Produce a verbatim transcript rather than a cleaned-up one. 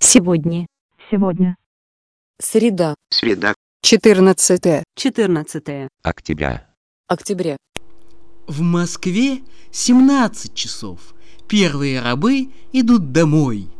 Сегодня. Сегодня. Среда. Среда. четырнадцатое четырнадцатое Октября. Октября. В Москве семнадцать часов. Первые рабы идут домой.